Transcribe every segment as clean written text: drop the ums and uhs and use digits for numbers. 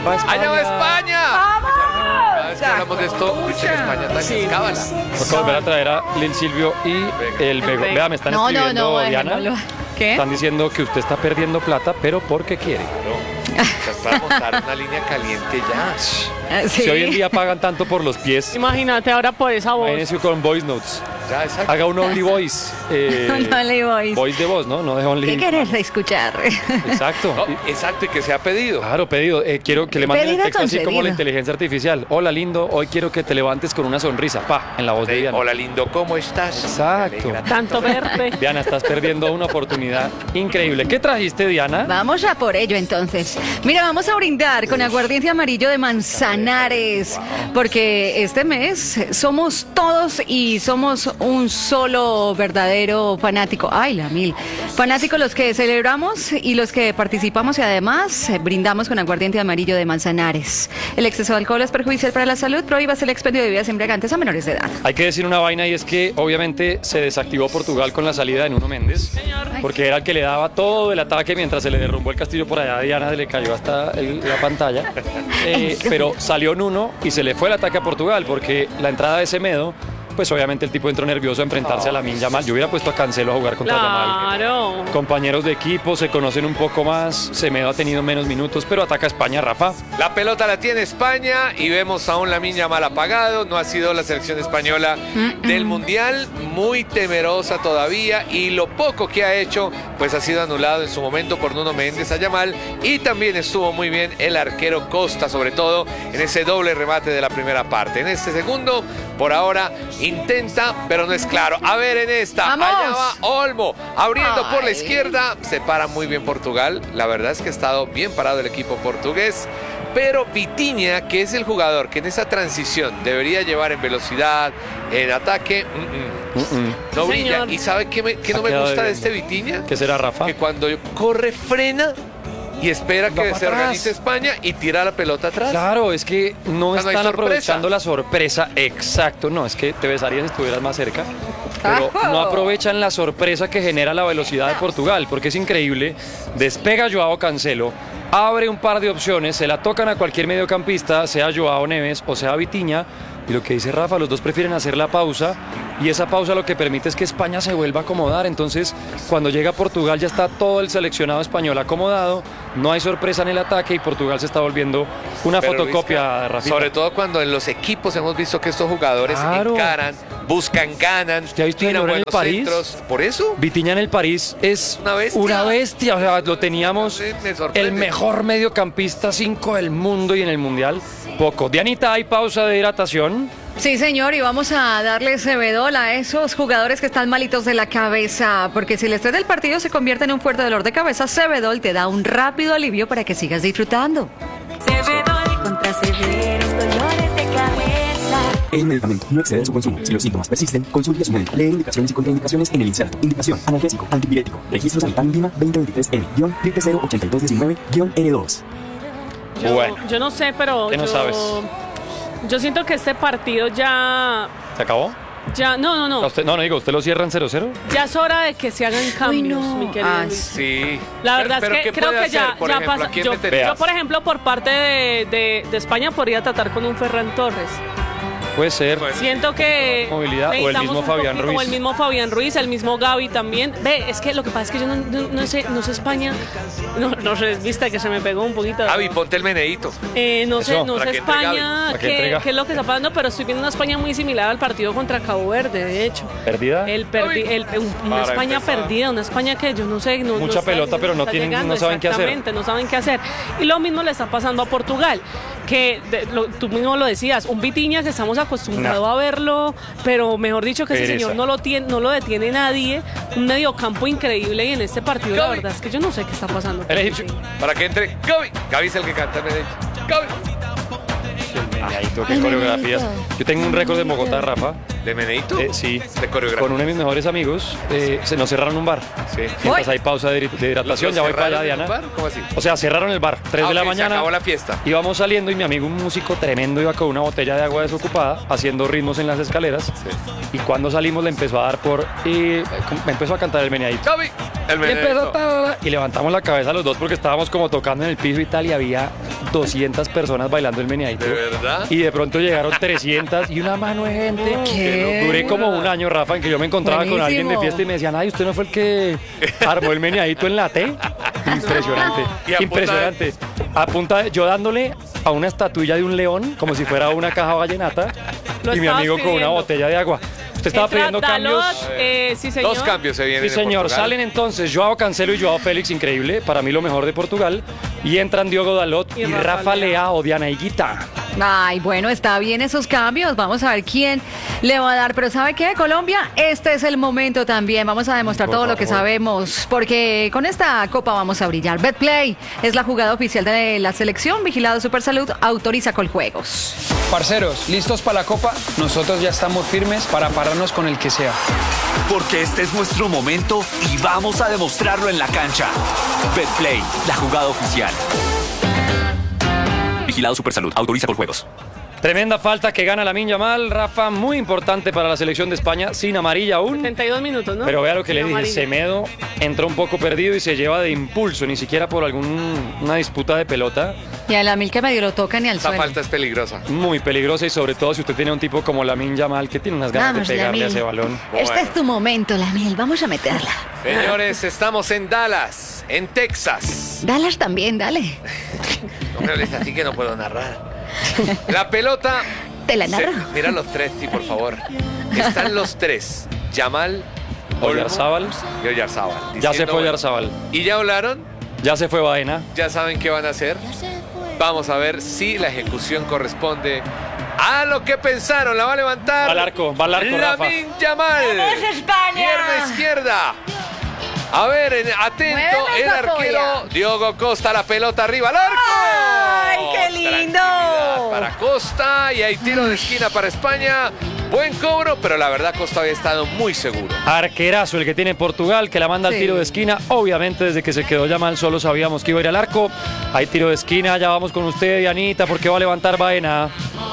va España. ¡Allá va España! ¡Vamos! Cada vez que hablamos de esto, dicen España también es cábala. Acabo de volver a traer a Lil Silvio y el Bego. Vea, me están escribiendo, Diana. ¿Qué? Están diciendo que usted está perdiendo plata, pero porque quiere. Es para montar una línea caliente ya. Sí. Si hoy en día pagan tanto por los pies, Imagínate ahora por esa voz. imagínese con voice notes. Ya, exacto. Haga un only voice. No le voy. Voice de voz, ¿no? No de ¿Qué only. querés escuchar? Exacto. No, exacto, y que sea pedido. Claro, pedido. Quiero que le manden el Pedido texto así como concedido. la inteligencia artificial. Hola, lindo. Hoy quiero que te levantes con una sonrisa. Pa, en la voz de Diana. Hola, lindo, ¿cómo estás? Exacto. Me alegra. Tanto verte. Diana, estás perdiendo una oportunidad increíble. ¿Qué trajiste, Diana? Vamos a por ello entonces. Mira, vamos a brindar con aguardiente amarillo de Manzanares, porque este mes somos todos y somos un solo verdadero fanático. Ay, la mil. Fanáticos los que celebramos y los que participamos y además brindamos con aguardiente amarillo de Manzanares. El exceso de alcohol es perjudicial para la salud. Prohíbase el expendio de bebidas embriagantes a menores de edad. Hay que decir una vaina y es que obviamente se desactivó Portugal con la salida de Nuno Méndez, porque era el que le daba todo el ataque mientras se le derrumbó el castillo por allá. Diana se le cayó hasta la pantalla. Pero salió Nuno y se le fue el ataque a Portugal porque la entrada de Semedo, pues obviamente el tipo entró nervioso a enfrentarse a Lamine Yamal. Yo hubiera puesto a Cancelo a jugar contra Yamal. Claro. Compañeros de equipo, se conocen un poco más. Semedo ha tenido menos minutos, pero ataca a España, Rafa. La pelota la tiene España y vemos a un Lamine Yamal apagado. No ha sido la selección española del Mundial, muy temerosa todavía, y lo poco que ha hecho pues ha sido anulado en su momento por Nuno Méndez a Yamal, y también estuvo muy bien el arquero Costa, sobre todo en ese doble remate de la primera parte. En este segundo, por ahora, intenta, pero no es claro. A ver, en esta, ¡Vamos! allá va Olmo, abriendo por la Ay. izquierda. Se para muy bien Portugal. La verdad es que ha estado bien parado el equipo portugués. Pero Vitinha, que es el jugador que en esa transición debería llevar en velocidad, en ataque, no brilla. Señor. ¿Y sabe qué no Ha me quedado gusta de debiendo. este Vitinha? ¿Qué será, Rafa? Que cuando corre, frena y espera Va que para se atrás. organice España y tira la pelota atrás. Claro, es que no O sea, no hay están sorpresa. aprovechando la sorpresa. Exacto, no, es que te besaría si estuvieras más cerca. Pero no aprovechan la sorpresa que genera la velocidad de Portugal, porque es increíble. Despega Joao Cancelo, abre un par de opciones, se la tocan a cualquier mediocampista, sea Joao Neves o sea Vitinha. Y lo que dice Rafa, los dos prefieren hacer la pausa, y esa pausa lo que permite es que España se vuelva a acomodar. Entonces, cuando llega Portugal ya está todo el seleccionado español acomodado, no hay sorpresa en el ataque y Portugal se está volviendo una Pero, fotocopia, Luisca, Rafita. sobre todo cuando en los equipos hemos visto que estos jugadores Claro. encaran, buscan, ganan, ¿Usted ha visto tiran el en el buenos París? centros. Por eso, Vitinha en el París es Una bestia. una bestia. O sea, lo teníamos Me sorprende. el mejor mediocampista 5 del mundo, y en el Mundial poco. Dianita, ¿hay pausa de hidratación? Sí, señor, y vamos a darle cebedol a esos jugadores que están malitos de la cabeza, porque si el estrés del partido se convierte en un fuerte dolor de cabeza, cebedol te da un rápido alivio para que sigas disfrutando. Cebedol contra severos dolores de cabeza. El medicamento no excede de su consumo. Si los síntomas persisten, consulte a su médico. Leer indicaciones y contraindicaciones en el inserto. Indicación: analgésico, antipirético. Registro Sanitán Lima 2023N-08219-N2. Bueno. Yo no sé, pero ¿Qué no sabes? yo siento que este partido ya... ¿Se acabó? No. Digo, ¿usted lo cierra en 0-0? Ya es hora de que se hagan cambios, no. mi querido Ah, Luis. sí. La verdad Pero es que ¿qué creo puede que ya, hacer, por ya ejemplo? pasa. ¿A quién Yo, metería? yo, por ejemplo, por parte de España podría tratar con un Ferran Torres. Puede ser. Pues, Siento que Movilidad, o el necesitamos mismo un Fabián poquito, Ruiz. o el mismo Fabián Ruiz, el mismo Gavi también. Ve, es que lo que pasa es que yo no sé España. No sé, viste que se me pegó un poquito. Javi, ponte el meneíto. No sé Eso, para sé que entre Gavi, España para que entre Gavi. qué es lo que está pasando, pero estoy viendo una España muy similar al partido contra Cabo Verde, de hecho. ¿Perdida? Una Para España empezar. perdida, una España que yo no sé. Mucha pelota, pero no está tienen- llegando, no saben qué hacer. exactamente, no saben qué hacer. Y lo mismo le está pasando a Portugal, que tú mismo lo decías, un Vitinha que estamos acostumbrados a verlo, pero mejor dicho que ese Pereza. señor no lo detiene nadie, un mediocampo increíble, y en este partido la Gavi. verdad es que yo no sé qué está pasando. El egipcio. Para que entre Gavi. Gavi es el que canta el meneíto. Gavi. El meneíto, qué coreografías. Yo tengo un récord en Bogotá, Rafa. ¿De meneíto? Sí. De coreografía. Con uno de mis mejores amigos, se nos cerraron un bar. Sí. Mientras hay pausa de hidratación, ya voy para allá, ¿Cerraron el Diana. bar? ¿Cómo así? O sea, cerraron el bar, 3 de la Ok, mañana. Se acabó la fiesta. Íbamos saliendo y mi amigo, un músico tremendo, iba con una botella de agua desocupada, haciendo ritmos en las escaleras. Y cuando salimos le empezó a dar me empezó a cantar el meneadito. Gavi. El Y Benedetto. empezó, y levantamos la cabeza los dos porque estábamos como tocando en el piso y tal, y había 200 personas bailando el meneadito. ¿De verdad? Y de pronto llegaron 300 y una mano de gente. ¿Qué? Duré como un año, Rafa, en que yo me encontraba con alguien de Buenísimo. fiesta y me decían, ay, ¿usted no fue el que armó el meneadito en la T? Impresionante, Y a punta de- impresionante. A punta de, yo dándole a una estatuilla de un león, como si fuera una caja vallenata, Lo y mi estabas amigo con una pidiendo. botella de agua. Usted estaba Entra pidiendo Dalot, cambios. sí, señor. Dos cambios se vienen Sí, en señor. Portugal. Salen entonces Joao Cancelo y Joao Félix, increíble. Para mí lo mejor de Portugal. Y entran Diogo Dalot y Y Rafa Rafa Leao, Diana Higuita. Ay, bueno, está bien esos cambios. Vamos a ver quién le va a dar. Pero ¿sabe qué, Colombia? Este es el momento también. Vamos a demostrar Por todo lo que favor. sabemos. Porque con esta copa vamos a brillar. BetPlay es la jugada oficial de la selección. Vigilado Supersalud autoriza Coljuegos. Parceros, ¿listos para la copa? Nosotros ya estamos firmes para pararnos con el que sea. Porque este es nuestro momento y vamos a demostrarlo en la cancha. BetPlay, la jugada oficial. Vigilado Supersalud, autoriza por juegos. Tremenda falta que gana Lamine Yamal, Rafa, muy importante para la selección de España, sin amarilla aún. 72 minutos, ¿no? Pero vea lo que Sin le dije, amarilla. Semedo entró un poco perdido y se lleva de impulso, ni siquiera por alguna disputa de pelota. Y a la mil que medio lo toca ni al Esta suelo. falta es peligrosa. Muy peligrosa y sobre todo si usted tiene un tipo como Lamine Yamal que tiene unas ganas Vamos, de pegarle a Lamine. ese balón. Este es tu momento, Lamil. Vamos a meterla. Señores, estamos en Dallas, en Texas. Dallas también, dale. No me hables así que no puedo narrar. La pelota. Te la narro. Mira los tres, sí, por favor. Están los tres. Yamal, Olmo Oyarzábal. y Oyarzábal. Ya se Diciendo, fue Oyarzábal. ¿Y ya hablaron? Ya se fue Baena. ¿Ya saben qué van a hacer? Vamos a ver si la ejecución corresponde a lo que pensaron. La va a levantar. Va al arco, Rafa. Lamine Yamal. ¡Vamos, España! Pierna izquierda. A ver, atento, Mueve el esa arquero polla. Diogo Costa, la pelota arriba al arco. ¡Ay, qué lindo! Tranquilidad para Costa y hay tiro de esquina para España. Buen cobro, pero la verdad Costa había estado muy seguro. Arquerazo el que tiene Portugal, que la manda al Sí. tiro de esquina. Obviamente desde que se quedó Yamal solo sabíamos que iba a ir al arco. Hay tiro de esquina, ya vamos con usted, Dianita, porque va a levantar Baena.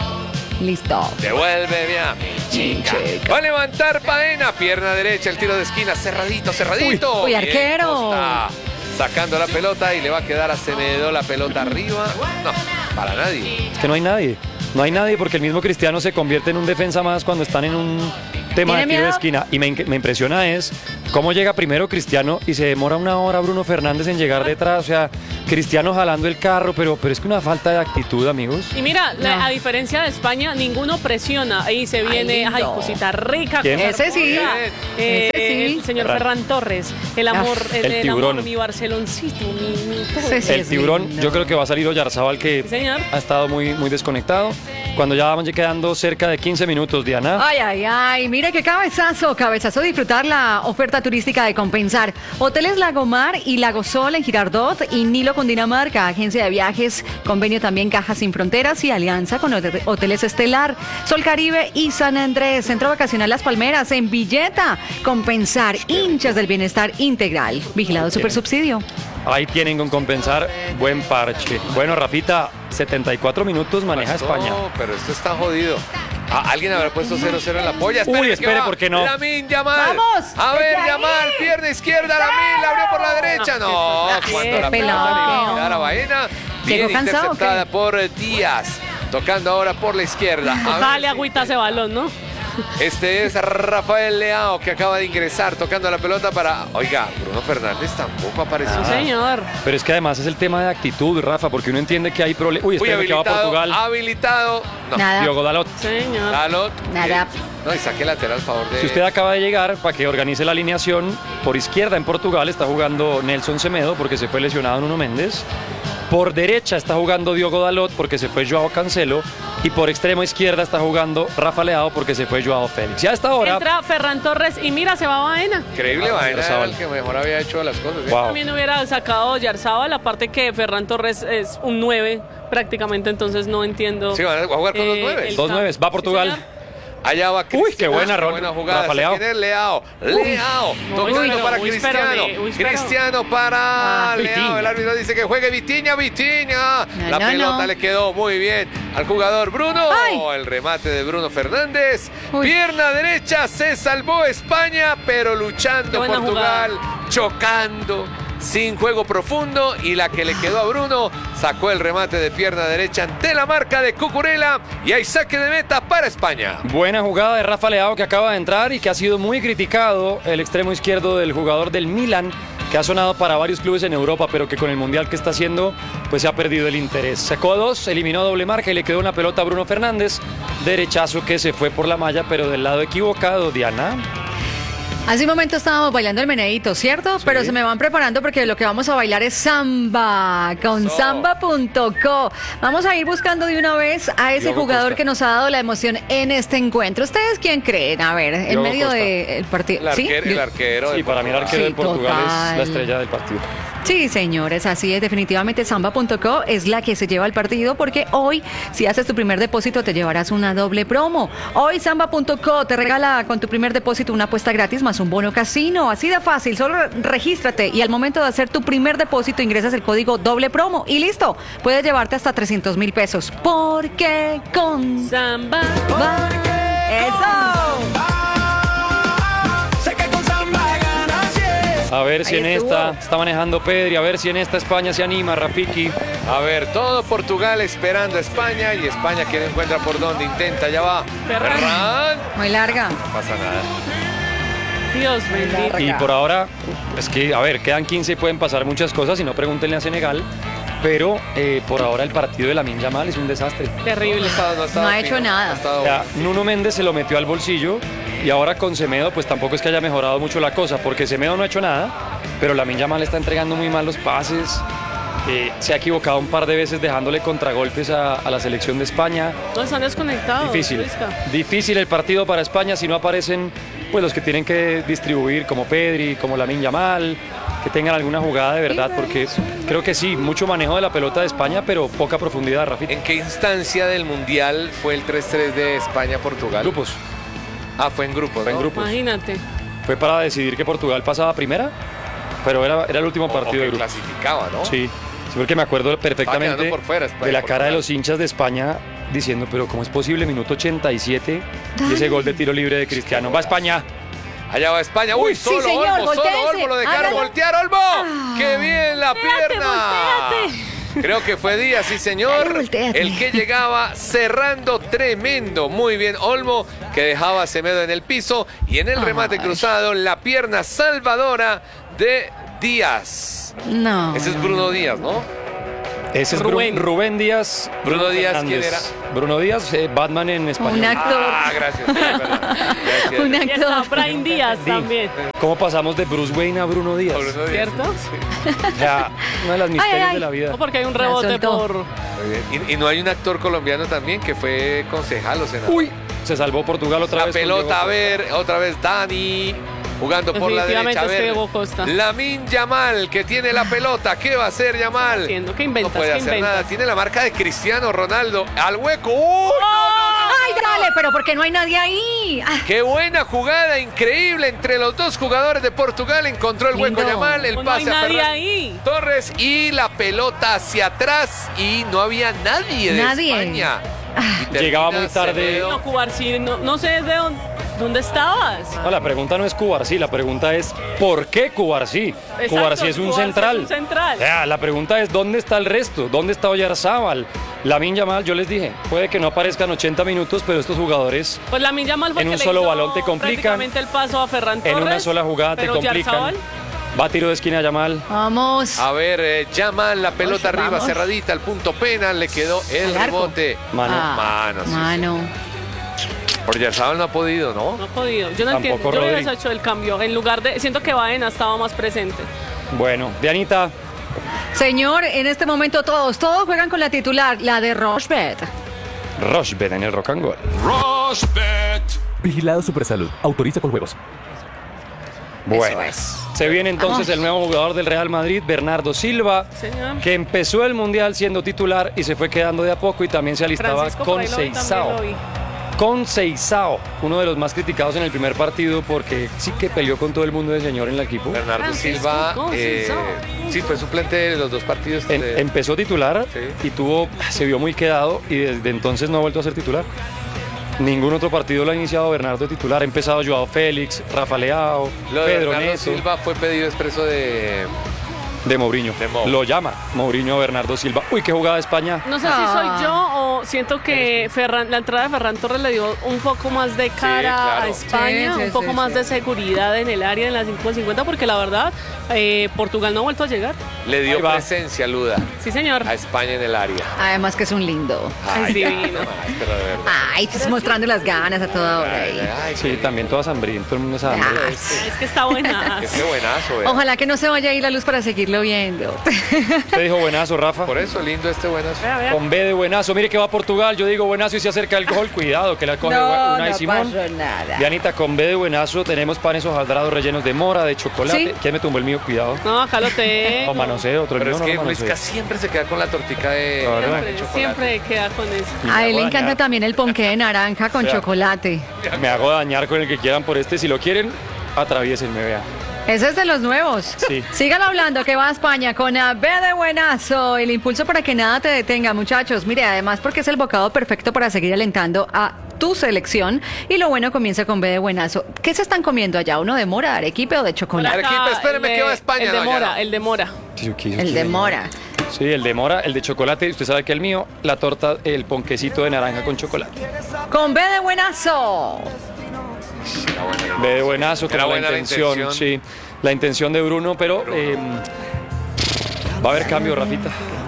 Listo. Devuélveme a mi chica. Va a levantar Baena, pierna derecha, el tiro de esquina, cerradito, cerradito. Uy, Bien, arquero. Costa sacando la pelota y le va a quedar a Semedo la pelota arriba. No, para nadie. Es que no hay nadie. No hay nadie porque el mismo Cristiano se convierte en un defensa más cuando están en un tema de ¿Tiene tiro de miedo? esquina. Y me impresiona es cómo llega primero Cristiano y se demora una hora Bruno Fernández en llegar detrás. O sea, Cristiano jalando el carro, pero es que una falta de actitud, amigos. Y mira, No. a diferencia de España, ninguno presiona. Ahí se viene, lindo. ay, cosita rica. ¿Quién? cosa Ese sí. hermosa. Ese sí. El señor Ferran. Ferran Torres. El amor, el tiburón. amor, mi Barceloncito, mi todo. Sí, sí. El es tiburón, lindo. yo creo que va a salir Oyarzábal, que Sí, señor. ha estado muy, muy desconectado. Cuando ya vamos quedando cerca de 15 minutos, Diana. Ay, ay, ay, mire qué cabezazo, cabezazo disfrutar la oferta turística de Compensar. Hoteles Lagomar y Lago Sol en Girardot y Nilo Cundinamarca, agencia de viajes, convenio también Cajas Sin Fronteras y alianza con Hoteles Estelar, Sol Caribe y San Andrés, Centro Vacacional Las Palmeras en Villeta. Compensar, hinchas del bienestar integral. Vigilado Supersubsidio. Ahí tienen con Compensar, buen parche. Bueno, Rafita, 74 minutos maneja Pasó, España. Pero esto está jodido. ¿Alguien habrá puesto 0-0 en la polla? Uy, que espere, va. ¿por qué no? Lamine Yamal. ¡Vamos! A ver, ¡Desde ahí! Yamal, pierna izquierda, Lamine, la abrió por la derecha. No, cuando la Qué pelota pelota. le quedara a Baena, bien ¿Llegó cansado o interceptada qué? por Díaz. Tocando ahora por la izquierda. A ver Dale si- agüita a ese balón, ¿no? Este es Rafael Leao que acaba de ingresar tocando la pelota para... Oiga, Bruno Fernández tampoco apareció. Sí, señor. Pero es que además es el tema de actitud, Rafa, porque uno entiende que hay problemas. Uy, Uy, espera que va a habilitado, Portugal. habilitado. No, Nada. Diogo Dalot. Señor. Dalot. Nada. No, y saque lateral a favor de... Si usted acaba de llegar, para que organice la alineación, por izquierda en Portugal está jugando Nelson Semedo porque se fue lesionado Nuno Méndez. Por derecha está jugando Diogo Dalot porque se fue Joao Cancelo. Y por extremo izquierda está jugando Rafa Leao porque se fue Joao Félix. Ya a esta hora... Entra Ferran Torres y mira, se va Baena. Increíble, Ah, Baena era Oyarzábal. el que mejor había hecho las cosas. ¿eh? Wow. También hubiera sacado Yarzábal, aparte que Ferran Torres es un 9 prácticamente, entonces no entiendo. Sí, van a jugar con los el 9. Dos nueves. Va a Portugal. Sí, señor. Allá va Cristiano. Uy, qué buena, jugada. Rafa Leao. ¿Quién es Leao? Leao. Tocando para Cristiano. Cristiano para Leao. Vitinha. El árbitro dice que juegue Vitinha. La pelota le quedó muy bien al jugador Bruno. Ay. El remate de Bruno Fernández. Uy. Pierna derecha. Se salvó España, pero Qué luchando buena Portugal. Chocando. Sin juego profundo, y la que le quedó a Bruno sacó el remate de pierna derecha ante la marca de Cucurella, y hay saque de meta para España. Buena jugada de Rafa Leao, que acaba de entrar y que ha sido muy criticado, el extremo izquierdo del jugador del Milan, que ha sonado para varios clubes en Europa, pero que con el Mundial que está haciendo, pues se ha perdido el interés. Sacó 2, eliminó doble marca y le quedó una pelota a Bruno Fernández, derechazo que se fue por la malla, pero del lado equivocado, Diana. Hace un momento estábamos bailando el meneíto, ¿cierto? Sí. Pero se me van preparando porque lo que vamos a bailar es samba, con Eso. samba.co. Vamos a ir buscando de una vez a ese Diogo jugador Costa. que nos ha dado la emoción en este encuentro. ¿Ustedes quién creen? A ver, en Diogo medio Costa. del partido. El ¿Sí? arquero. Sí, de para mí el Portugal. arquero de Sí, Portugal es total. la estrella del partido. Sí, señores, así es. Definitivamente samba.co es la que se lleva el partido porque hoy, si haces tu primer depósito, te llevarás una doble promo. Hoy samba.co te regala con tu primer depósito una apuesta gratis más un bono casino. Así de fácil, solo regístrate y al momento de hacer tu primer depósito ingresas el código doble promo y listo. Puedes llevarte hasta 300,000 pesos. Porque con Samba. Samba. ¡Eso! A ver si Ahí en estuvo. esta está manejando Pedri, a ver si en esta España se anima, Rafiki. A ver, todo Portugal esperando a España, y España que no encuentra por dónde, intenta, ya va. Ferran. Muy larga. No pasa nada. Dios bendito. Y por ahora, es que, a ver, quedan 15 y pueden pasar muchas cosas, si no pregúntenle a Senegal. Pero por ahora el partido de Lamine Yamal es un desastre. Terrible. No ha hecho nada. O sea, Nuno Méndez se lo metió al bolsillo y ahora con Semedo pues tampoco es que haya mejorado mucho la cosa, porque Semedo no ha hecho nada, pero Lamine Yamal está entregando muy mal los pases. Se ha equivocado un par de veces dejándole contragolpes a la selección de España. No están desconectados. Difícil. Luisca. Difícil el partido para España si no aparecen pues los que tienen que distribuir, como Pedri, como Lamine Yamal, que tengan alguna jugada de verdad, porque creo que sí, mucho manejo de la pelota de España, pero poca profundidad, Rafita. ¿En qué instancia del Mundial fue el 3-3 de España-Portugal? Grupos. Ah, fue en grupos, Fue en ¿no? grupos. Imagínate. Fue para decidir que Portugal pasaba primera, pero era el último O partido que de grupos. clasificaba, ¿no? Sí, sí, porque me acuerdo perfectamente quedando por fuera España, de la cara de Portugal. los hinchas de España diciendo, pero ¿cómo es posible? Minuto 87 y ese gol de tiro libre de Cristiano. ¡Va España! Allá va España. Uy, Sí, solo señor, Olmo, solo voltéese. Olmo, lo dejaron Hágalo. voltear, Olmo. ¡Qué bien la pierna! voltéate. Creo que fue Díaz, sí señor. Dale, voltéate. El que llegaba cerrando tremendo. Muy bien, Olmo, que dejaba a Semedo en el piso. Y en el remate cruzado, la pierna salvadora de Díaz. No. Ese es Bruno Díaz, ¿no? Ese es Rubén. Rubén Díaz. Bruno Díaz, Fernández. ¿quién era? Bruno Díaz, Batman en español. Un actor. Ah, gracias. sí, es verdad. Gracias. Un Y está actor. Brian Díaz también. ¿Cómo pasamos de Bruce Wayne a Bruno Díaz? Bruno Díaz. ¿Cierto? O sea, una de las misterios ay. de la vida. No, porque hay un La rebote soltó. por. Muy bien. Y no hay un actor colombiano también que fue concejal o senador. Uy, se salvó Portugal otra La vez. con pelota, a Diego ver, otra vez Dani. Jugando por la Definitivamente derecha. A es que ver, Diego Costa. Lamine Yamal, que tiene la pelota. ¿Qué va a hacer Yamal? haciendo? ¿Qué inventas? No puede ¿Qué hacer inventas? nada. Tiene la marca de Cristiano Ronaldo. Al hueco. ¡Uy! ¡Ay, dale! Pero ¿por qué no hay nadie ahí? Ah, ¡Qué buena jugada! Increíble entre los dos jugadores de Portugal. Encontró el hueco Lindo. Yamal. El No hay pase a nadie Ferran ahí. Torres. Y la pelota hacia atrás. Y no había nadie de Nadie. España. Y termina Llegaba muy tarde. Semedo. No, Cubarsí, no sé de dónde estabas. No, la pregunta no es Cubarsí, la pregunta es ¿por qué Cubarsí? Exacto, Cubarsí es un Cubarsí central. es un central. O sea, la pregunta es ¿dónde está el resto? ¿Dónde está Oyarzábal? Lamine Yamal, yo les dije, puede que no aparezcan 80 minutos, pero estos jugadores Pues Lamine Yamal fue En que un le solo hizo balón te complican. prácticamente el paso a Ferran Torres. en una sola jugada te pero complican. Oyarzabal, Va a tiro de esquina Yamal. Vamos. A ver, Yamal, la pelota Oye, arriba, vamos. cerradita, al punto penal, le quedó el Al arco. rebote. Mano. Mano, sí, Mano. Oyarzabal no ha podido, ¿no? no ha podido. Yo no Tampoco entiendo. Yo Rodri. hubiera hecho el cambio. En lugar de. Siento que Baena estaba más presente. Bueno, Dianita, Señor, en este momento todos juegan con la titular, la de Rochbet. Rochbet en el Rock and Roll. Vigilado Supersalud. Autoriza con juegos. Bueno, es. se viene entonces Vamos. el nuevo jugador del Real Madrid, Bernardo Silva, Señor. que empezó el Mundial siendo titular y se fue quedando de a poco y también se alistaba Francisco por con ahí lo vi, también Seisao. lo vi. Conceição, uno de los más criticados en el primer partido porque sí que peleó con todo el mundo de señor en el equipo. Bernardo Silva, sí, fue suplente de los dos partidos. Empezó titular Sí. y se vio muy quedado y desde entonces no ha vuelto a ser titular. Ningún otro partido lo ha iniciado Bernardo titular. Ha empezado Joao Félix, Rafa Leao, Lo de Pedro Bernardo Neto. Silva fue pedido expreso de Mourinho. De Mou. Lo llama Mourinho a Bernardo Silva. Uy, qué jugada de España. No sé si soy yo o siento que la entrada de Ferran Torres le dio un poco más de cara claro. a España, Sí, sí, un poco sí, más sí. de seguridad en el área en la 5-50, porque la verdad, Portugal no ha vuelto a llegar. Le dio Ahí va. presencia, Luda, Sí, señor. a España en el área. Además que es un lindo. Es divino. Ay, pero de verdad. Ay, estás mostrando las ganas a toda hora ahí. Ay, Sí, también todas hambrientas, todo el mundo sabe. Ay, Es que está buena. qué buenazo, Ojalá que no se vaya a ir la luz para seguirlo viendo. Usted dijo buenazo, Rafa. Por eso lindo este buenazo. Vea, vea. Con B de buenazo. Mire que va a Portugal. Yo digo buenazo y se acerca el gol. Cuidado, que la coge Unai Simón. pasó nada. Dianita, con B de buenazo tenemos panes hojaldrados rellenos de mora, de chocolate. Sí. ¿Quién me tumbó el mío? Cuidado. No, acá lo tengo. O manoseo, otro el Pero mío es que no lo Luisca manoseo. siempre se queda con la tortica de Claro. chocolate. Siempre queda con eso. A él le hago encanta dañar. también el ponqué de naranja con O sea, chocolate. Me hago dañar con el que quieran por este. Si lo quieren, atraviesenme, vea. Ese es de los nuevos. Sí. Sigan hablando que va a España con A B de buenazo. El impulso para que nada te detenga, muchachos. Mire, además porque es el bocado perfecto para seguir alentando a tu selección. Y lo bueno comienza con B de buenazo. ¿Qué se están comiendo allá? ¿Uno de mora, arequipe o de chocolate? Arequipe, espéreme, el que va a España, El de doña, mora, no. el de mora. El de mora. Sí, el de mora, el de chocolate. Usted sabe que el mío, la torta, el ponquecito de naranja con chocolate. Con B de buenazo. B de buenazo, Era como la buena la intención, intención. sí. La intención de Bruno, pero va a haber cambio, Rafita.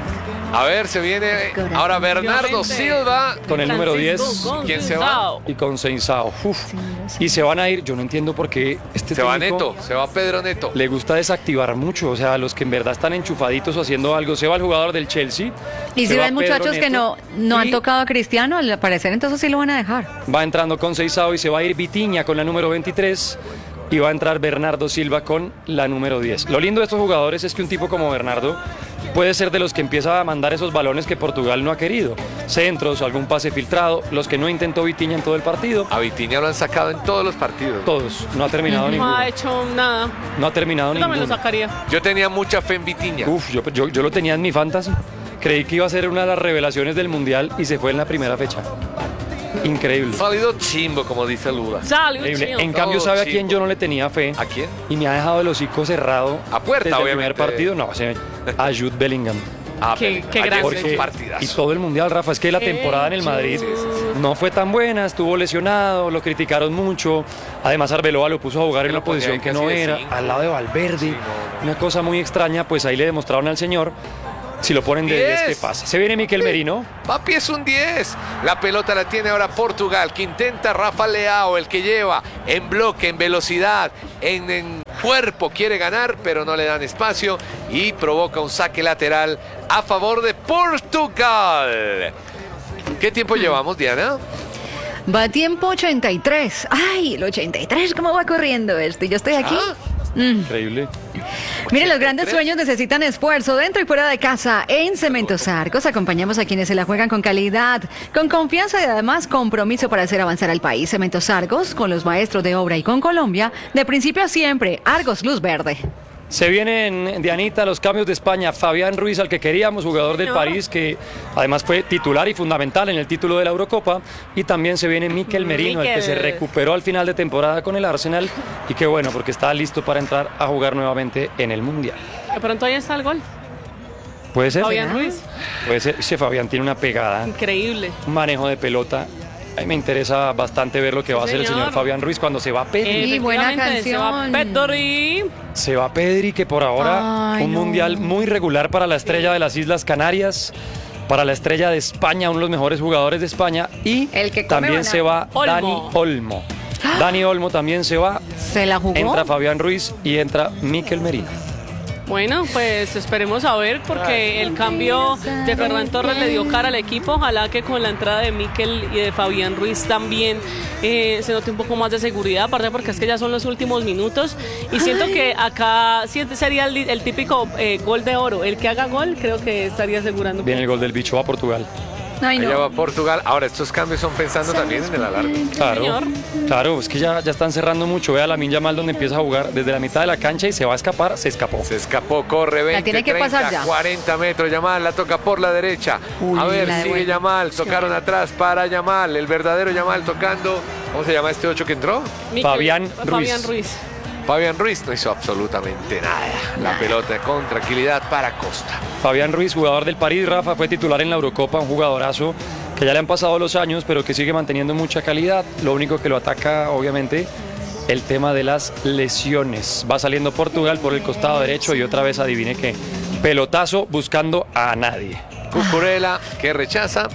A ver, se viene ahora Bernardo Obviamente. Silva. Con el número 10. Francisco ¿Quién se va? Gonzalo. Y con Seinsao. Y se van a ir. Yo no entiendo por qué este Se va técnico Neto, se va Pedro Neto. le gusta desactivar mucho. O sea, los que en verdad están enchufaditos o haciendo algo. Se va el jugador del Chelsea. Y se si va ven Pedro muchachos que Neto, no han y tocado a Cristiano, al parecer entonces sí lo van a dejar. Va entrando con Seinsao y se va a ir Vitinha con la número 23. Y va a entrar Bernardo Silva con la número 10. Lo lindo de estos jugadores es que un tipo como Bernardo puede ser de los que empieza a mandar esos balones que Portugal no ha querido. Centros, algún pase filtrado, los que no intentó Vitinha en todo el partido. A Vitinha lo han sacado en todos los partidos. Todos. No ha terminado No ninguno. ha hecho nada. No ha terminado Yo también lo ninguno. sacaría. Yo tenía mucha fe en Vitinha. Uf, yo lo tenía en mi fantasy. Creí que iba a ser una de las revelaciones del Mundial y se fue en la primera fecha. Increíble. Salido chimbo, como dice Luda. Salió Increíble. chido. En cambio, Todo ¿sabe a chimbo. quién yo no le tenía fe? ¿A quién? Y me ha dejado el hocico cerrado. A puerta, desde el obviamente. primer partido. No, a Jude Bellingham. Ah, Qué ayer grande. fue un partidazo. Y todo el Mundial, Rafa, es que la temporada en el Madrid no fue tan buena, estuvo lesionado, lo criticaron mucho. Además, Arbeloa lo puso a jugar en lo una posición ponía que casi no de era, cinco. al lado de Valverde. Una cosa muy extraña, pues ahí le demostraron al señor. Si lo ponen de 10, ¿qué 10. pasa? Se viene Miquel Merino. Papi es un 10. La pelota la tiene ahora Portugal, que intenta Rafa Leao, el que lleva en bloque, en velocidad, en cuerpo, quiere ganar, pero no le dan espacio y provoca un saque lateral a favor de Portugal. ¿Qué tiempo llevamos, Diana? Va tiempo 83. Ay, el 83, ¿cómo va corriendo esto? Y yo estoy aquí. Increíble. Miren, los grandes 83. sueños necesitan esfuerzo dentro y fuera de casa. En Cementos Argos acompañamos a quienes se la juegan con calidad, con confianza y además compromiso para hacer avanzar al país. Cementos Argos, con los maestros de obra y con Colombia, de principio a siempre, Argos Luz Verde. Se vienen, Dianita, los cambios de España. Fabián Ruiz, al que queríamos, jugador del Señor. París, que además fue titular y fundamental en el título de la Eurocopa. Y también se viene Miquel Merino, el que se Miquel. recuperó al final de temporada con el Arsenal. Y qué bueno, porque está listo para entrar a jugar nuevamente en el Mundial. De pronto ahí está el gol. ¿Puede ser? Fabián Ruiz. Puede ser. Ese Fabián tiene una pegada, Increíble. un manejo de pelota. A mí me interesa bastante ver lo que va a hacer el señor señor. Fabián Ruiz cuando se va a Pedri. Y buena Efectivamente, se va canción. Pedri. Se va Pedri, que por ahora Ay, un no. mundial muy regular para la estrella de las Islas Canarias, para la estrella de España, uno de los mejores jugadores de España. Y El que come también banana. se va Olmo. Dani Olmo. Dani Olmo también se va. ¿Se la jugó? Entra Fabián Ruiz y entra Miquel Merino. Bueno, pues esperemos a ver, porque el cambio de Ferran Torres le dio cara al equipo. Ojalá que con la entrada de Miquel y de Fabián Ruiz también se note un poco más de seguridad, aparte porque es que ya son los últimos minutos. Y siento que acá sería el típico gol de oro. El que haga gol creo que estaría asegurando. Viene el gol del bicho a Portugal. Ay, Allá no. va Portugal. Ahora, estos cambios son pensando también en el alargue. Claro, señor. claro, es que ya están cerrando mucho. Vea Lamine Yamal donde empieza a jugar desde la mitad de la cancha y se va a escapar, se escapó. Se escapó, corre 20, tiene que 30, pasar ya. 40 metros. Yamal la toca por la derecha. Uy, a ver, la de sigue buena. Yamal. Tocaron atrás para Yamal. El verdadero Yamal tocando. ¿Cómo se llama este 8 que entró? Fabián Fabián Ruiz. Fabián Ruiz no hizo absolutamente nada. La pelota con tranquilidad para Costa. Fabián Ruiz, jugador del París, Rafa, fue titular en la Eurocopa, un jugadorazo que ya le han pasado los años, pero que sigue manteniendo mucha calidad. Lo único que lo ataca, obviamente, el tema de las lesiones. Va saliendo Portugal por el costado derecho y otra vez adivine que pelotazo buscando a nadie. Cucurella que rechaza.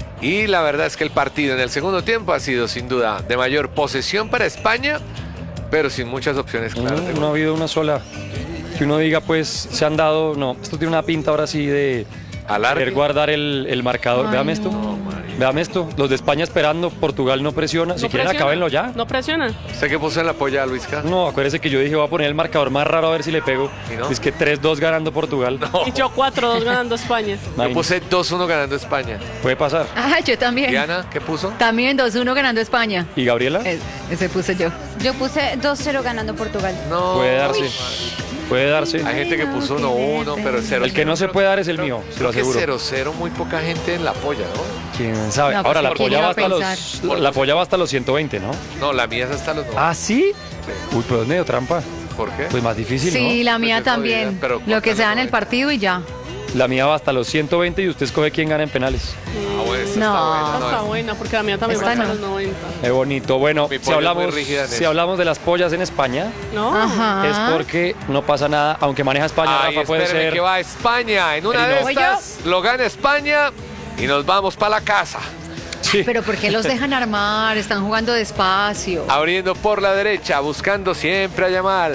Y la verdad es que el partido en el segundo tiempo ha sido sin duda de mayor posesión para España, pero sin muchas opciones claras. de No gol. ha habido una sola que uno diga, pues se han dado. No, esto tiene una pinta ahora sí de Alargue. querer guardar el marcador. Ay, Véame esto. Véame esto. Los de España esperando, Portugal no presiona. Si No quieren, presiona. acábenlo ya. No presiona. ¿Usted qué puso en la polla, Luisca? No, acuérdese que yo dije voy a poner el marcador más raro a ver si le pego. ¿Y no? Es que 3-2 ganando Portugal. Y yo 4-2 ganando España. Yo Imagínese. puse 2-1 ganando España. Puede pasar. Ah, yo también. Diana, ¿qué puso? También 2-1 ganando España. ¿Y Gabriela? Ese puse yo. Yo puse 2-0 ganando Portugal. No. Puede darse. Puede darse. Hay gente que puso 1-1, pero 0-0. El que no se puede dar es el mío, se lo Creo que aseguro. 0-0, muy poca gente en la polla, ¿no? ¿Quién sabe? No, pues, Ahora, la ¿quién polla iba va a hasta los, pensar? la polla va hasta los 120, ¿no? No, la mía es hasta los 90. ¿Ah, sí? Uy, pues medio trampa. ¿Por qué? Pues más difícil, Sí, la mía Pues yo todavía, también. pero Lo que ¿cuántas sea en no el hay? partido y ya. ¿no? La mía va hasta los 120 y usted escoge quién gana en penales. Ah, bueno, esta No. está buena, Esta no, está es- buena porque la mía también Esta va hasta no. los 90. Qué bonito. Bueno, Mi si polla es muy hablamos, rígida en si eso. hablamos de las pollas en España, ¿No? Ajá. es porque no pasa nada, aunque maneja España, Ay, Rafa, puede espéreme ser. que va a España. En una Pero de no. estas lo gana España y nos vamos para la casa. Sí. Pero ¿por qué los dejan armar? Están jugando despacio. Abriendo por la derecha, buscando siempre a Yamal.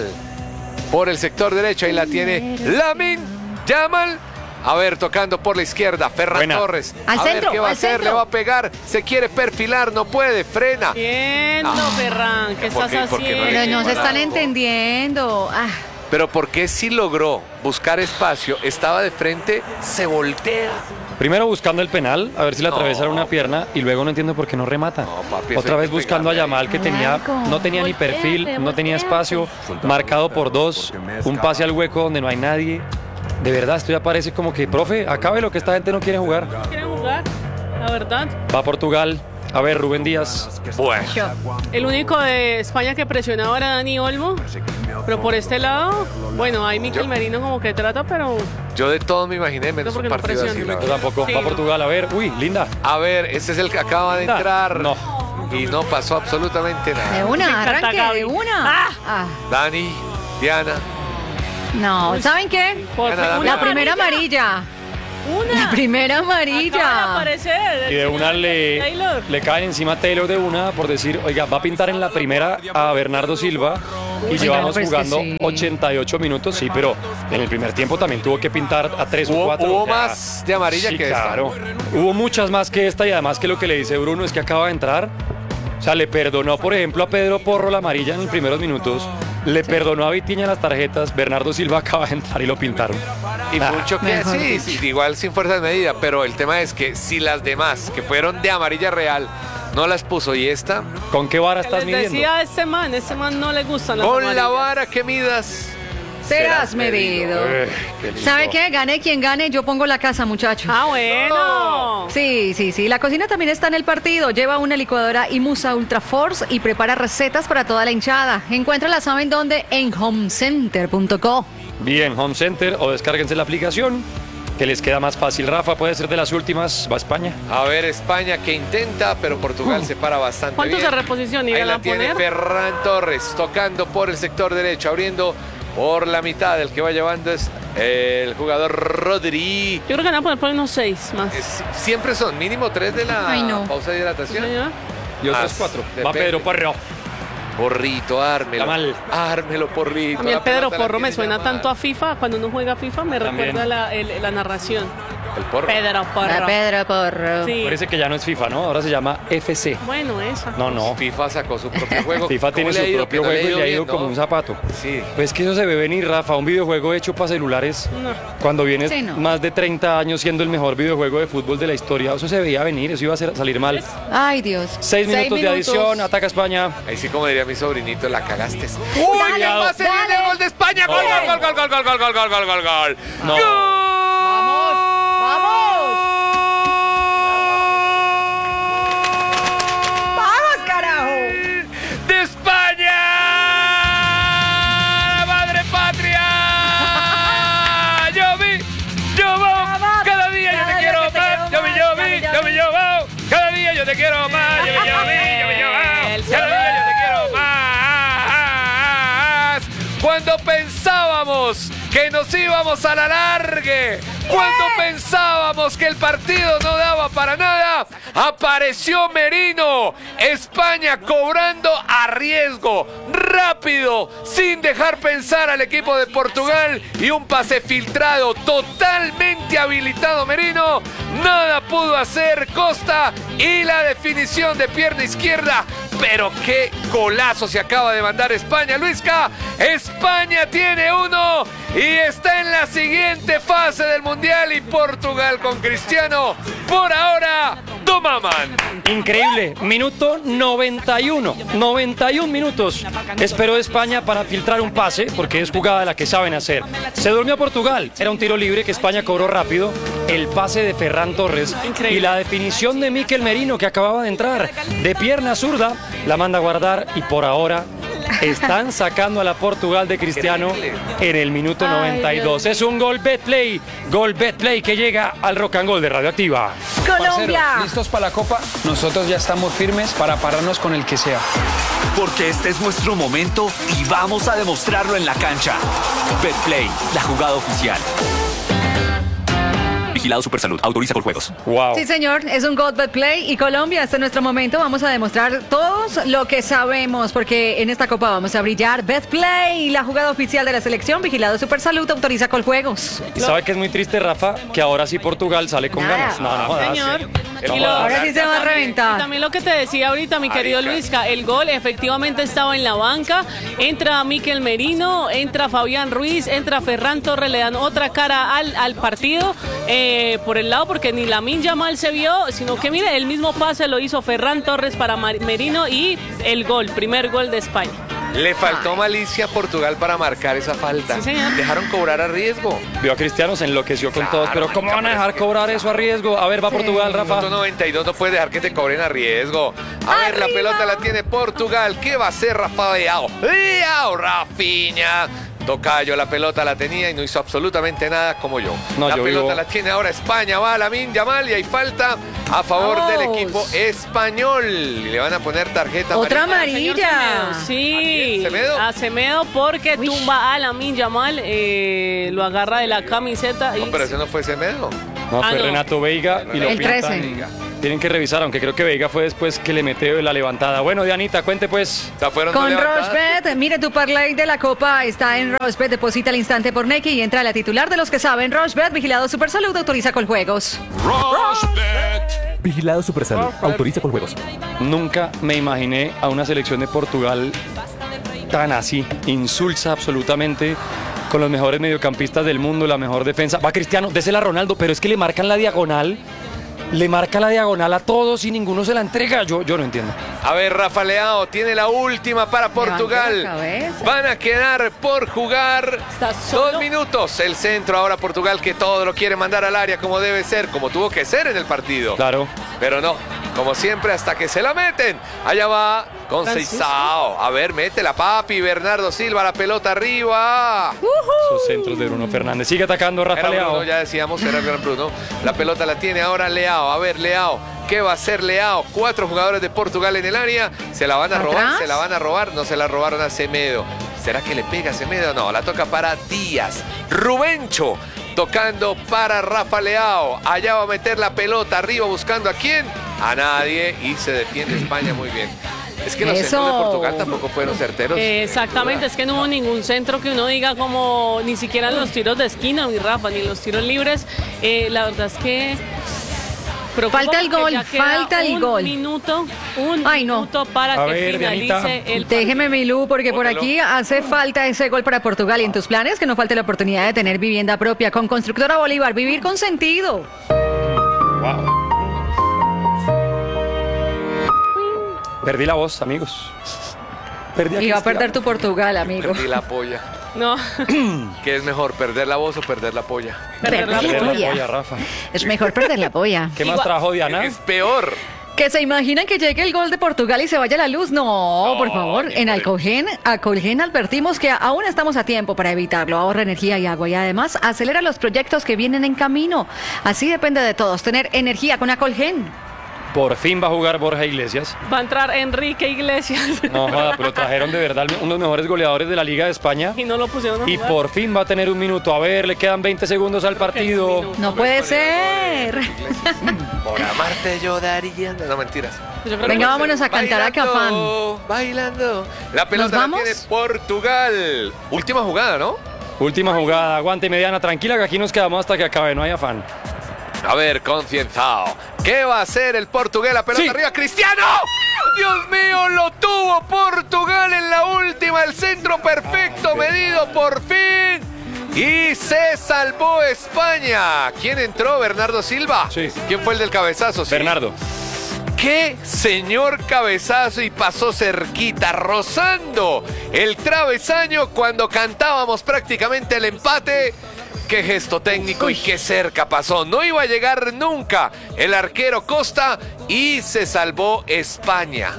Por el sector derecho, ahí la tiene Lamine Yamal. A ver, tocando por la izquierda, Ferran Buena. Torres. Al a ver centro, qué va a al hacer, centro. le va a pegar, se quiere perfilar, no puede, frena. Bien, no, Ferran, ¿qué ¿Por estás qué? ¿Por qué no le Pero haciendo? no se están Parado. entendiendo. Ah, Pero ¿por qué si logró buscar espacio, estaba de frente, se voltea? Primero buscando el penal, a ver si le atravesaron No. una pierna, y luego no entiendo por qué no remata. No, papi, eso Otra hay vez que buscando a pegarle. Yamal, que tenía, no tenía ni perfil, no tenía espacio, marcado por dos, un pase al hueco donde no hay nadie. De verdad, esto ya parece como que, profe, acabe lo que esta gente no quiere jugar. ¿Quieren jugar? La verdad. Va a Portugal. A ver, Rubén Díaz. Bueno, El único de España que presionaba era Dani Olmo. Pero por este lado, bueno, ahí Miquel Merino como que trata, pero yo de todo me imaginé menos No, un porque no partido así. presiona. la Yo verdad. tampoco. Sí. Va a Portugal. A ver, uy, linda. A ver, este es el que acaba de Linda. entrar. No. Y no pasó absolutamente de nada. Me una, encanta arranque, Gaby. de una. Ah, Dani, Diana. no, ¿saben qué? por Gana, una Dani. La primera amarilla. Una. La primera Acaba de amarilla. aparecer. Y de una Taylor. le caen encima a Taylor de una por decir, oiga, va a pintar en la primera a Bernardo Silva y Uy, llevamos pero es que jugando sí. 88 minutos, sí, pero en el primer tiempo también tuvo que pintar a 3 o Hubo 4. más de amarilla Sí, que esta. claro. Hubo muchas más que esta y además que lo que le dice Bruno es que acaba de entrar. O sea, le perdonó, por ejemplo, a Pedro Porro la amarilla en los primeros minutos. Le perdonó a Vitiña las tarjetas. Bernardo Silva acaba de entrar y lo pintaron. Y mucho que mejor sí, sí, igual sin fuerza de medida, pero el tema es que si las demás, que fueron de amarilla real, no las puso y esta, ¿Con qué vara Que estás les midiendo? decía a este man no le gustan las con la amarillas. vara que midas, Serás medido. Qué lindo. ¿Sabe qué? Gane quien gane, yo pongo la casa, muchachos. Ah, bueno. Sí, sí, sí. La cocina también está en el partido. Lleva una licuadora Imusa Ultra Force y prepara recetas para toda la hinchada. Encuéntrala, ¿saben dónde? En homecenter.co. Bien, Home Center o descárguense la aplicación que les queda más fácil. Rafa puede ser de las últimas, va a España. A ver, España que intenta, pero Portugal se para bastante ¿Cuántos bien. de reposición Ahí irán la a tiene poner? Ferran Torres, tocando por el sector derecho, abriendo por la mitad. El que va llevando es el jugador Rodri. Yo creo que van a poner por unos 6 más. Siempre son mínimo 3 de la Ay, no. pausa de hidratación. Señor. Y otros Más, 4. Va depende. Pedro Porro. Porrito, ármelo. Está mal. Ármelo, Porrito. A mí el La Pedro pelota la Porro me tiene suena Yamal. tanto a FIFA. Cuando uno juega FIFA me También. recuerda la narración. El Porro. Pedro Porro. Pedro Porro. Sí. Parece que ya no es FIFA, ¿no? Ahora se llama FC. Bueno, esa. No. FIFA sacó su propio juego. FIFA tiene ¿Cómo su le ha ido? propio Que no juego y le ha ido bien, como ¿no? un zapato. Sí. Pues que eso se ve venir, Rafa, un videojuego hecho para celulares. No. Cuando vienes Sí, no. más de 30 años siendo el mejor videojuego de fútbol de la historia, eso se veía venir, eso iba a salir mal. Ay, Dios. 6 minutos de adición, ataca España. Ahí sí, como diría mi sobrinito, la cagaste. Dale, ¡Uy, el pase viene el gol de España! ¡Gol, gol, gol, gol, gol, gol, gol, gol, gol, gol, gol! No. ¡Vamos, carajo! ¡De España! ¡La madre patria! ¡Yo vamos! ¡Cada día yo te quiero más! ¡Yo vamos! ¡Cada día yo te quiero más! ¡Yo vamos! ¡Cada día yo te quiero más! Cuando pensábamos que nos íbamos a la largue, cuando pensábamos que el partido no daba para nada, apareció Merino. España cobrando a riesgo, rápido, sin dejar pensar al equipo de Portugal, y un pase filtrado, totalmente habilitado Merino. Nada pudo hacer Costa, y la definición de pierna izquierda. Pero qué golazo se acaba de mandar España, Luisca. España tiene uno y está en la siguiente fase del Mundial, y Portugal con Cristiano por ahora tomaman. Increíble, minuto 91, 91 minutos. Esperó España para filtrar un pase, porque es jugada la que saben hacer. Se durmió Portugal, era un tiro libre que España cobró rápido. El pase de Ferran Torres Increíble. y la definición de Mikel Merino, que acababa de entrar de pierna zurda, la manda a guardar, y por ahora están sacando a la Portugal de Cristiano en el minuto Ay, 92. Es un gol Betplay que llega al Rock and Roll de Radioactiva. Colombia. Parceros, ¿listos para la Copa? Nosotros ya estamos firmes para pararnos con el que sea. Porque este es nuestro momento y vamos a demostrarlo en la cancha. Betplay, la jugada oficial. Vigilado Supersalud, autoriza con juegos. Wow. Sí, señor, es un God Bet Play, y Colombia, este es nuestro momento. Vamos a demostrar todos lo que sabemos, porque en esta copa vamos a brillar. Bet Play, la jugada oficial de la selección. Vigilado Supersalud, autoriza con juegos. ¿Y sabe que es muy triste, Rafa? Que ahora sí Portugal sale con Nada. ganas. No jodas. Señor. No Y lo- jodas. Ahora sí se va a también- reventar. y también lo que te decía ahorita, mi querido Marica. Luisca, el gol efectivamente estaba en la banca. Entra Mikel Merino, entra Fabián Ruiz, entra Ferran Torres, le dan otra cara al partido por el lado, porque ni Lamine Yamal se vio, sino que mire, el mismo pase lo hizo Ferran Torres para Merino, y el gol, primer gol de España. Le faltó malicia a Portugal para marcar esa falta. Sí, señor. Dejaron cobrar a riesgo. Vio a Cristiano, se enloqueció con Claro, todos, pero ¿cómo marica, van a pero dejar es que- cobrar eso a riesgo? A ver, va Portugal, Rafa. Minuto 92, no puedes dejar que te cobren a riesgo. A ver, la pelota la tiene Portugal. ¿Qué va a hacer Rafa Leao? ¡Leao, Rafinha! Tocayo, la pelota la tenía y no hizo absolutamente nada como yo. No, la yo pelota vivo- la tiene ahora España, va Lamine Yamal, y hay falta a favor del Vamos. equipo español. Y le van a poner tarjeta Otra amarilla. Señor amarilla. Semedo, sí, ¿Semedo? a Semedo, porque tumba a Lamine Yamal, lo agarra de la camiseta y No, pero ese no fue Semedo. No, Ah, fue no. Renato Veiga y lo El pintan. 13. Tienen que revisar, aunque creo que Veiga fue después que le metió la levantada. Bueno, Dianita, cuente pues. O sea, fueron Con dos levantadas. Rochebet, mire, tu parlay de la copa está en Rochebet. Deposita al instante por Nequi y entra a la titular de los que saben. Rochebet, vigilado Supersalud, autoriza con juegos. Vigilado Supersalud. Autoriza con juegos. Nunca me imaginé a una selección de Portugal tan así, insulsa absolutamente, con los mejores mediocampistas del mundo, la mejor defensa. Va Cristiano, désela a Ronaldo, pero es que le marcan la diagonal. Le marca la diagonal a todos y ninguno se la entrega. Yo no entiendo. A ver, Rafa Leao tiene la última para Portugal. la cabeza. Van a quedar por jugar Está solo. 2 minutos. El centro ahora Portugal, que todo lo quiere mandar al área como debe ser, como tuvo que ser en el partido. Claro. Pero no, como siempre, hasta que se la meten. Allá va Conceição. A ver, métela, papi. Bernardo Silva, la pelota arriba. Esos centros de Bruno Fernández. Sigue atacando Rafa Era Bruno, Leao. ya decíamos, era el gran Bruno. La pelota la tiene ahora Leao. A ver, Leao. ¿Qué va a hacer Leao? 4 jugadores de Portugal en el área. ¿Se la van a robar? ¿Atrás? ¿Se la van a robar? No se la robaron a Semedo. ¿Será que le pega a Semedo? No, la toca para Díaz. Rubencho tocando para Rafa Leao. Allá va a meter la pelota arriba buscando a quién. A nadie. Y se defiende España muy bien. Es que los Eso. centros de Portugal tampoco fueron certeros. Exactamente, es que no hubo ningún centro que uno diga como ni siquiera en los tiros de esquina, mi Rafa, ni en los tiros libres. La verdad es que preocupa Falta el porque gol, ya queda falta el gol. Un Ay, no. minuto para A que ver, finalice Dianita. el partido. Déjeme, Milú, porque por Bótalo. aquí hace falta ese gol para Portugal. Y en tus planes, que no falte la oportunidad de tener vivienda propia con Constructora Bolívar. Vivir con sentido. Wow. Perdí la voz, amigos. Perdí a Y va a Cristiano. perder tu Portugal, amigo. Perdí la polla. No, ¿Qué es mejor, perder la voz o perder la polla? Perder la Perder la polla. polla, Rafa. Es mejor perder la polla. ¿Qué más trajo Diana? Es peor. ¿Que se imaginan que llegue el gol de Portugal y se vaya la luz? No, por favor. ni En por Alcogen advertimos que aún estamos a tiempo para evitarlo. Ahorra energía y agua y además acelera los proyectos que vienen en camino. Así depende de todos, tener energía con Alcogen. Por fin va a jugar Borja Iglesias. va a entrar Enrique Iglesias No joda, pero trajeron de verdad uno de los mejores goleadores de la Liga de España. y no lo pusieron a Y jugar. por fin va a tener un minuto. A ver, le quedan 20 segundos al partido. minuto. No puede ser. Por amarte yo daría. No, mentiras. Yo creo Venga, que- vámonos a cantar a Cafán. Bailando. La pelota la vamos? tiene Portugal. Última jugada, ¿no? Última jugada, aguante mediana, tranquila que aquí nos quedamos hasta que acabe, no hay afán. A ver, concienzado. ¿Qué va a hacer el Portugal? La pelota Sí. arriba, Cristiano. Dios mío, lo tuvo Portugal en la última. El centro perfecto, medido por fin. Y se salvó España. ¿Quién entró? ¿Bernardo Silva? Sí. ¿Quién fue el del cabezazo? Sí. Bernardo. ¡Qué señor cabezazo! Y pasó cerquita, rozando el travesaño cuando cantábamos prácticamente el empate. ¡Qué gesto técnico y qué cerca pasó! No iba a llegar nunca el arquero Costa y se salvó España.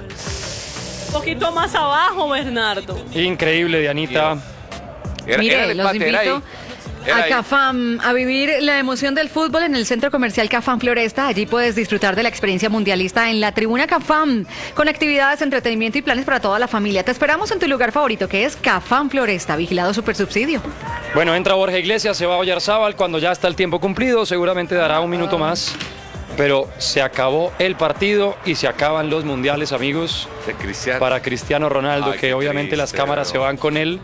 Un poquito más abajo, Bernardo. Increíble, Dianita. Era Mire, el los empate, era ahí. invito Era a ahí. Cafam a vivir la emoción del fútbol en el Centro Comercial Cafam Floresta. Allí puedes disfrutar de la experiencia mundialista en la Tribuna Cafam, con actividades, entretenimiento y planes para toda la familia. Te esperamos en tu lugar favorito, que es Cafam Floresta, vigilado Supersubsidio. Bueno, entra Borja Iglesias, se va a Oyarzábal cuando ya está el tiempo cumplido, seguramente dará un minuto más. Pero se acabó el partido y se acaban los mundiales, amigos, De Cristiano. para Cristiano Ronaldo, Ay, que qué obviamente las triste, cámaras ¿no? se van con él.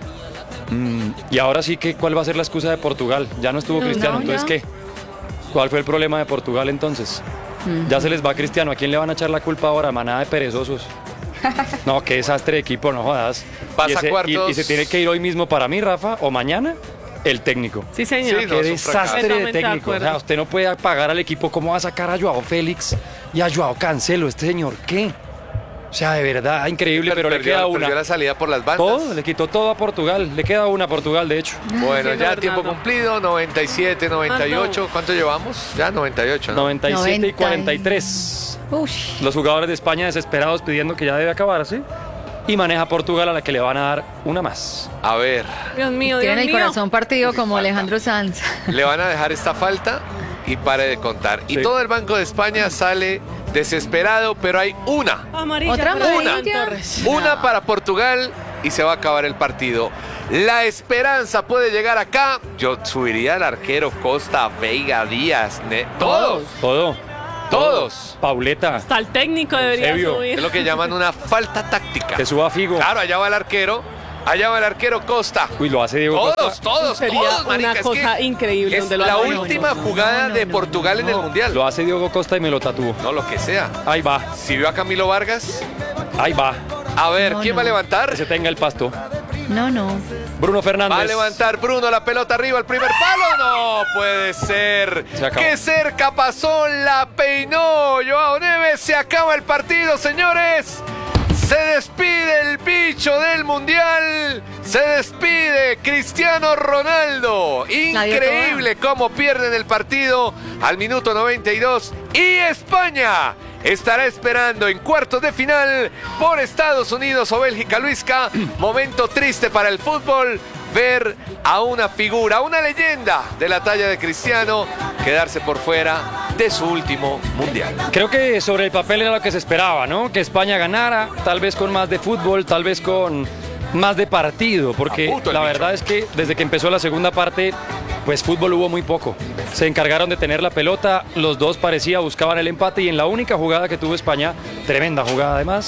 Y ahora sí que, ¿cuál va a ser la excusa de Portugal? Ya no estuvo No, Cristiano, no, entonces ya. ¿qué? ¿Cuál fue el problema de Portugal entonces? Ya se les va Cristiano, ¿a quién le van a echar la culpa ahora? Manada de perezosos. No, qué desastre de equipo, no jodas. Pasa cuartos. Y se tiene que ir hoy mismo para mí, Rafa, o mañana, el técnico. Sí, señor. Sí, no, Qué es un fracaso. desastre de Completamente de técnico. O sea, acuerdo. usted no puede pagar al equipo. ¿Cómo va a sacar a Joao Félix y a Joao Cancelo? ¿Este señor qué? O sea, de verdad, increíble, pero le queda Perdió una. la salida por las bandas. Todo, le quitó todo a Portugal. Le queda una a Portugal, de hecho. Bueno, Sí, ya Bernardo. tiempo cumplido, 97, 98. Ah, ¿Cuánto llevamos? Ya 98, ¿no? 97 y 90. 43. Ush. Los jugadores de España desesperados pidiendo que ya debe acabarse. Y maneja Portugal, a la que le van a dar una más. A ver, Dios mío, Dios Tienen el mío. corazón partido como falta. Alejandro Sanz. le van a dejar esta falta y pare de contar. Y Sí. todo el Banco de España sale desesperado, pero hay una. Amarilla Otra para Ferran amarilla. Torres. Una para Portugal y se va a acabar el partido. La esperanza puede llegar acá. Yo subiría al arquero Costa, Veiga, Díaz, todos. Todos. Pauleta. Hasta el técnico debería Eusebio. subir. Es lo que llaman una falta táctica. Que suba Figo. Claro, allá va el arquero. Allá va el arquero Costa. Uy, lo hace Diego Todos, Costa. Sería todos, marica. una Es cosa que increíble. es donde lo la hagan. última jugada de Portugal en el Mundial. Lo hace Diego Costa y me lo tatuó. No, lo que sea. Ahí va, Si vio a Camilo Vargas, ahí va. a ver, No, ¿quién no. va a levantar? Que se tenga el pasto. No, no. Bruno Fernández. Va a levantar Bruno la pelota arriba, el primer palo. No puede ser. Se acabó. Qué cerca pasó, la peinó Joao Neves. Se acaba el partido, señores. Se despide el bicho del Mundial. Se despide Cristiano Ronaldo. Increíble cómo pierden el partido al minuto 92. Y España estará esperando en cuartos de final por Estados Unidos o Bélgica. Luisca, momento triste para el fútbol. Ver a una figura, una leyenda de la talla de Cristiano, quedarse por fuera de su último Mundial. Creo que sobre el papel era lo que se esperaba, ¿no? Que España ganara, tal vez con más de fútbol, tal vez con más de partido, porque A puto el la bicho. verdad es que desde que empezó la segunda parte, pues fútbol hubo muy poco. Se encargaron de tener la pelota, los dos parecía buscaban el empate y en la única jugada que tuvo España, tremenda jugada además,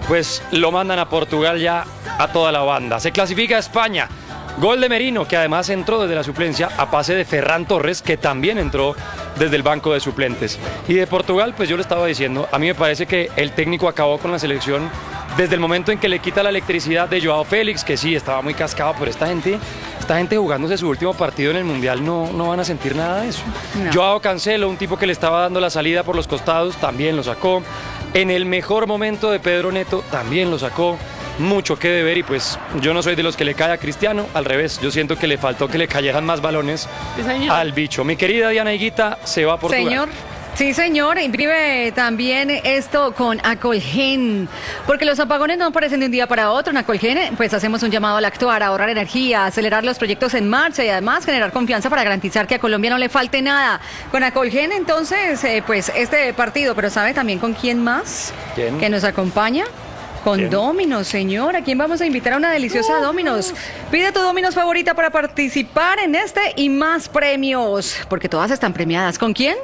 pues lo mandan a Portugal ya a toda la banda. Se clasifica a España. Gol de Merino, que además entró desde la suplencia a pase de Ferran Torres, que también entró desde el banco de suplentes. Y de Portugal, pues yo le estaba diciendo, a mí me parece que el técnico acabó con la selección desde el momento en que le quita la electricidad de Joao Félix, que sí, estaba muy cascado, pero esta gente jugándose su último partido en el Mundial no van a sentir nada de eso. No. Joao Cancelo, un tipo que le estaba dando la salida por los costados, también lo sacó. En el mejor momento de Pedro Neto, también lo sacó. Mucho que deber y pues yo no soy de los que le cae a Cristiano, al revés, yo siento que le faltó que le cayeran más balones al bicho. Mi querida Diana Higuita se va a Portugal. Señor. Sí, señor, imprime también esto con Acolgen, porque los apagones no aparecen de un día para otro. En Acolgen, pues hacemos un llamado al actuar, a ahorrar energía, a acelerar los proyectos en marcha y además generar confianza para garantizar que a Colombia no le falte nada. Con Acolgen, entonces, pues este partido, pero ¿sabe también con quién más? ¿Quién? Que nos acompaña. Con ¿Quién? Domino's, señor. ¿A quién vamos a invitar a una deliciosa Domino's? Pide tu Domino's favorita para participar en este y más premios, porque todas están premiadas. ¿Con quién?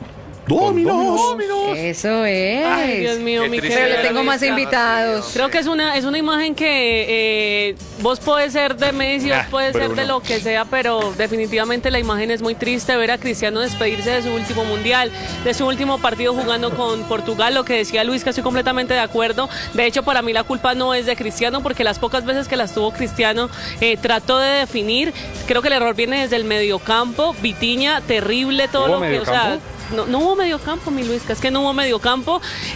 ¡Dominos! Eso es. Ay, Dios mío, Qué mi triste. Pero le querida tengo más Luisa. invitados. Creo que es una imagen que vos podés ser de Messi, vos podés pero ser de uno. lo que sea, pero definitivamente la imagen es muy triste ver a Cristiano despedirse de su último mundial, de su último partido jugando con Portugal. Lo que decía Luis, que estoy completamente de acuerdo. De hecho, para mí la culpa no es de Cristiano, porque las pocas veces que las tuvo Cristiano trató de definir. Creo que el error viene desde el mediocampo. Vitinha, terrible todo ¿Hubo lo que, o sea, mediocampo? no hubo mediocampo, mi Luis, que es que no hubo mediocampo.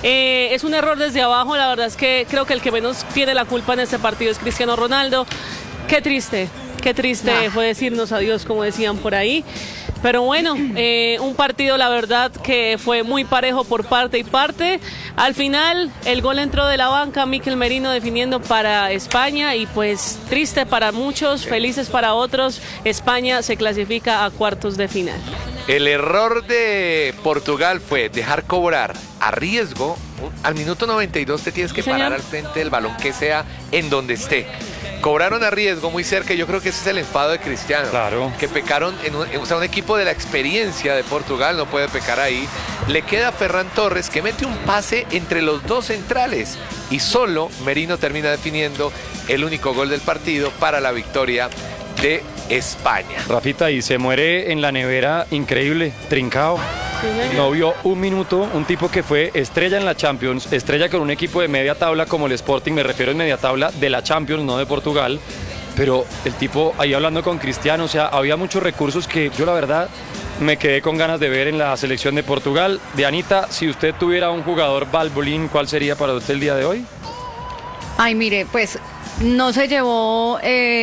Es un error desde abajo. La verdad es que creo que el que menos tiene la culpa en este partido es Cristiano Ronaldo. Qué triste fue decirnos adiós, como decían por ahí. Pero bueno, un partido, la verdad, que fue muy parejo por parte y parte. Al final, el gol entró de la banca, Mikel Merino definiendo para España. Y pues triste para muchos, felices para otros. España se clasifica a cuartos de final. El error de Portugal fue dejar cobrar a riesgo. Al minuto 92 te tienes que Sí, señor. parar al frente del balón, que sea en donde esté. Cobraron a riesgo muy cerca y yo creo que ese es el enfado de Cristiano. Claro. Que pecaron un equipo de la experiencia de Portugal no puede pecar ahí. Le queda a Ferran Torres, que mete un pase entre los dos centrales y solo Merino termina definiendo el único gol del partido para la victoria de España. Rafita, y se muere en la nevera, increíble, Trincao. No vio un minuto, un tipo que fue estrella en la Champions, estrella con un equipo de media tabla como el Sporting, me refiero en media tabla de la Champions, no de Portugal, pero el tipo ahí hablando con Cristiano, o sea, había muchos recursos que yo la verdad me quedé con ganas de ver en la selección de Portugal. Dianita, si usted tuviera un jugador Valbolín, ¿cuál sería para usted el día de hoy? Ay, mire, pues no se llevó,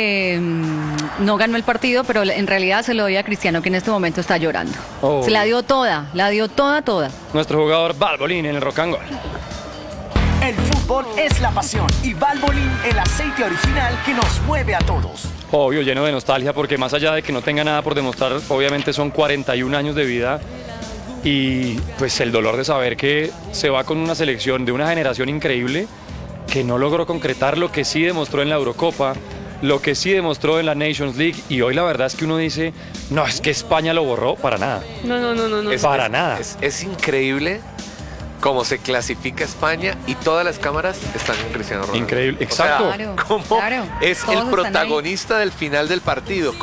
no ganó el partido, pero en realidad se lo doy a Cristiano, que en este momento está llorando. Oh. Se la dio toda, toda. Nuestro jugador Valbolín en el Rock and Roll. El fútbol es la pasión y Valvoline, el aceite original que nos mueve a todos. Obvio, lleno de nostalgia, porque más allá de que no tenga nada por demostrar, obviamente son 41 años de vida y pues el dolor de saber que se va con una selección de una generación increíble que no logró concretar lo que sí demostró en la Eurocopa, lo que sí demostró en la Nations League, y hoy la verdad es que uno dice, no, es que España lo borró, para nada. No. Para nada. Es increíble cómo se clasifica España y todas las cámaras están en Cristiano Ronaldo. Increíble, O sea, exacto. Claro, cómo claro, es todos el están ahí. protagonista del final del partido.